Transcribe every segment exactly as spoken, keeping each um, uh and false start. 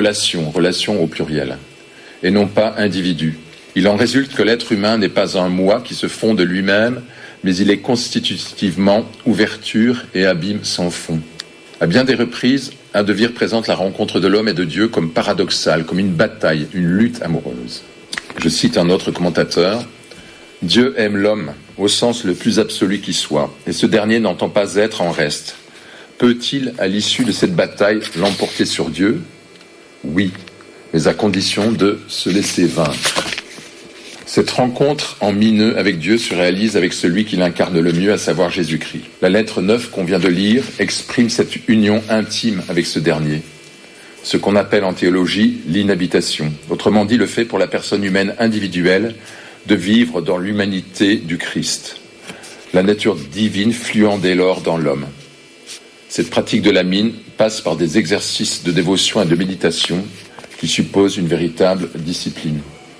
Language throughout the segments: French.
population, relation au pluriel, et non pas individu. Il en résulte que l'être humain n'est pas un moi qui se fonde de lui-même, mais il est constitutivement ouverture et abîme sans fond. À bien des reprises, un De Vere présente la rencontre de l'homme et de Dieu comme paradoxale, comme une bataille, une lutte amoureuse. Je cite un autre commentateur. « Dieu aime l'homme au sens le plus absolu qui soit, et ce dernier n'entend pas être en reste. Peut-il, à l'issue de cette bataille, l'emporter sur Dieu ? Oui, mais à condition de se laisser vaincre. » Cette rencontre en mineux avec Dieu se réalise avec celui qui l'incarne le mieux, à savoir Jésus-Christ. La lettre neuf qu'on vient de lire exprime cette union intime avec ce dernier, ce qu'on appelle en théologie l'inhabitation. Autrement dit, le fait pour la personne humaine individuelle de vivre dans l'humanité du Christ, la nature divine fluant dès lors dans l'homme. Cette pratique de la mine passe par des exercices de dévotion et de méditation qui supposent une véritable discipline.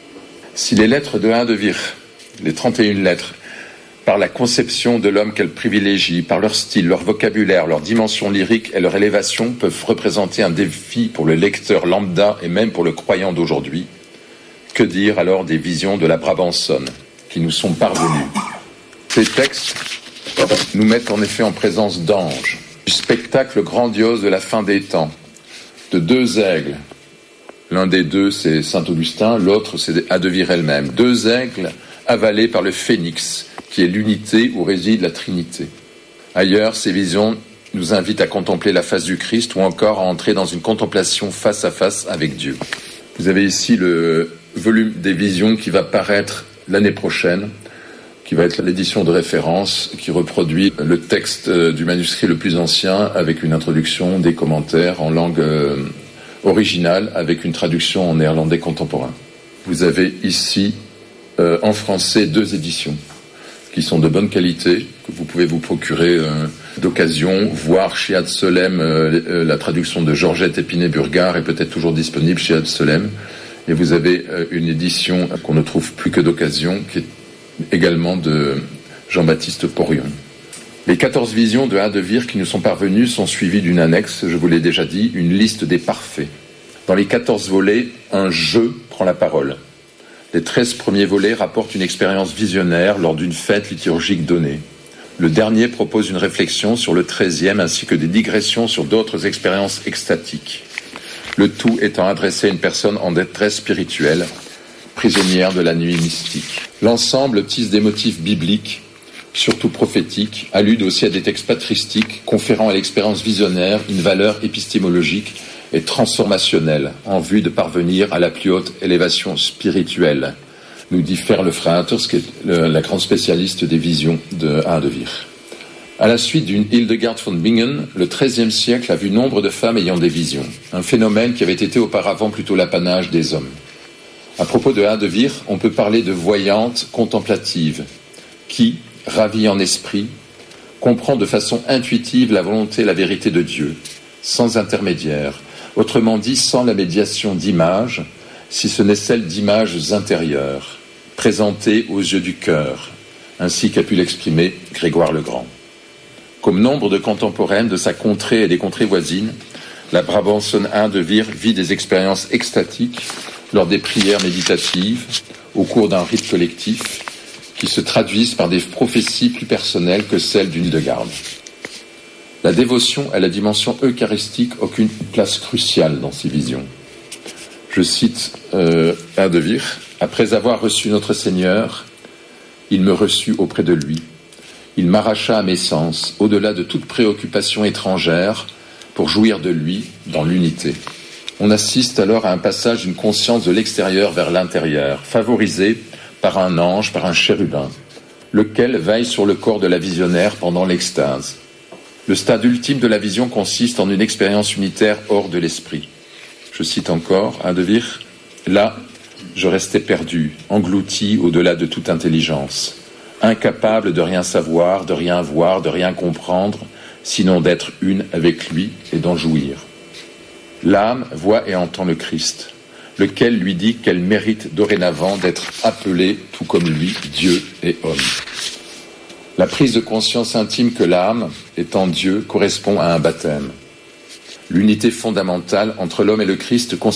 Si les lettres de un De Vere, les trente et une lettres, par la conception de l'homme qu'elles privilégient, par leur style, leur vocabulaire, leur dimension lyrique et leur élévation, peuvent représenter un défi pour le lecteur lambda et même pour le croyant d'aujourd'hui, que dire alors des visions de la Brabançonne qui nous sont parvenues ? Ces textes nous mettent en effet en présence d'anges, du spectacle grandiose de la fin des temps, de deux aigles. L'un des deux, c'est Saint-Augustin, l'autre, c'est un De Vere elle-même. Deux aigles avalés par le phénix, qui est l'unité où réside la Trinité. Ailleurs, ces visions nous invitent à contempler la face du Christ ou encore à entrer dans une contemplation face à face avec Dieu. Vous avez ici le volume des visions qui va paraître l'année prochaine, qui va être l'édition de référence, qui reproduit le texte du manuscrit le plus ancien avec une introduction, des commentaires en langue euh, originale avec une traduction en néerlandais contemporain. Vous avez ici euh, en français deux éditions qui sont de bonne qualité, que vous pouvez vous procurer euh, d'occasion, voir chez Ad Solem euh, euh, la traduction de Georgette Épinay-Burgard est peut-être toujours disponible chez Ad Solem. Et vous avez euh, une édition qu'on ne trouve plus que d'occasion, qui est également de Jean-Baptiste Porion. Les quatorze visions de un De Vere qui nous sont parvenues sont suivies d'une annexe, je vous l'ai déjà dit, une liste des parfaits. Dans les quatorze volets, un « je » prend la parole. Les treize premiers volets rapportent une expérience visionnaire lors d'une fête liturgique donnée. Le dernier propose une réflexion sur le treizième ainsi que des digressions sur d'autres expériences extatiques. Le tout étant adressé à une personne en détresse spirituelle, prisonnière de la nuit mystique. L'ensemble tisse des motifs bibliques, surtout prophétiques, allude aussi à des textes patristiques, conférant à l'expérience visionnaire une valeur épistémologique et transformationnelle, en vue de parvenir à la plus haute élévation spirituelle, nous dit Fer Lefraters, qui est le, la grande spécialiste des visions de un De Vere. À la suite d'une Hildegard von Bingen, le treizième siècle a vu nombre de femmes ayant des visions, un phénomène qui avait été auparavant plutôt l'apanage des hommes. À propos de un De Vere, on peut parler de voyante contemplative, qui, ravie en esprit, comprend de façon intuitive la volonté et la vérité de Dieu, sans intermédiaire, autrement dit sans la médiation d'images, si ce n'est celle d'images intérieures, présentées aux yeux du cœur, ainsi qu'a pu l'exprimer Grégoire le Grand. Comme nombre de contemporaines de sa contrée et des contrées voisines, la Brabançonne un De Vere vit des expériences extatiques lors des prières méditatives, au cours d'un rite collectif, qui se traduisent par des prophéties plus personnelles que celles d'une Hildegard. La dévotion à la dimension eucharistique occupe une place cruciale dans ces visions. Je cite euh, un De Vere, « Après avoir reçu notre Seigneur, il me reçut auprès de lui. Il m'arracha à mes sens, au-delà de toute préoccupation étrangère, pour jouir de lui dans l'unité. » On assiste alors à un passage d'une conscience de l'extérieur vers l'intérieur, favorisé par un ange, par un chérubin, lequel veille sur le corps de la visionnaire pendant l'extase. Le stade ultime de la vision consiste en une expérience unitaire hors de l'esprit. Je cite encore un De Vere, « Là, je restais perdu, englouti au-delà de toute intelligence, incapable de rien savoir, de rien voir, de rien comprendre, sinon d'être une avec lui et d'en jouir. L'âme voit et entend le Christ, lequel lui dit qu'elle mérite dorénavant d'être appelée, tout comme lui, Dieu et homme. La prise de conscience intime que l'âme, étant Dieu, correspond à un baptême. L'unité fondamentale entre l'homme et le Christ